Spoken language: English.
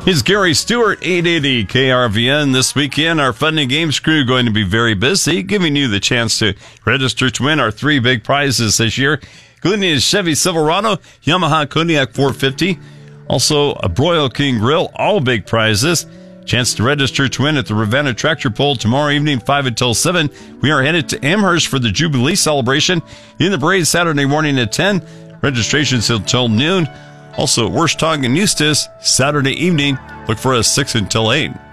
Here's Gary Stewart, 880 KRVN. This weekend, our Fun and Games crew going to be very busy, giving you the chance to register to win our three big prizes this year, including a Chevy Silverado, Yamaha Kodiak 450, also a Broil King Grill, all big prizes. Chance to register to win at the Ravenna Tractor Pull tomorrow evening, 5 until 7. We are headed to Amherst for the Jubilee celebration in the parade Saturday morning at 10. Registration's until noon. Also, Wurshtog and Eustis, Saturday evening. Look for us 6 until 8.